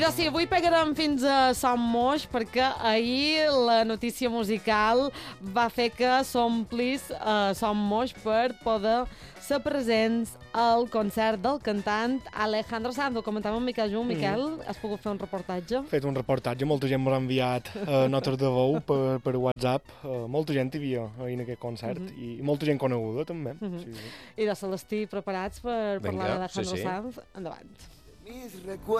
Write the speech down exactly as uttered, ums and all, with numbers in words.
de sí, avui pegarem fins a Som Moix perquè ahir la notícia musical va fer que s'omplis a Som Moix per poder ser presents al concert del cantant Alejandro Sanz. Ho comentàvem amb Miquel Jung. Miquel, mm. has pogut fer un reportatge? He fet un reportatge, molta gent m'ha enviat uh, notes de veu per, per WhatsApp. Uh, molta gent hi havia ahir en aquest concert mm -hmm. i molta gent coneguda també. Mm -hmm. sí, sí. I de Celestí, preparats per Venga, parlar d'Alejandro sí, sí. Sanz? Endavant.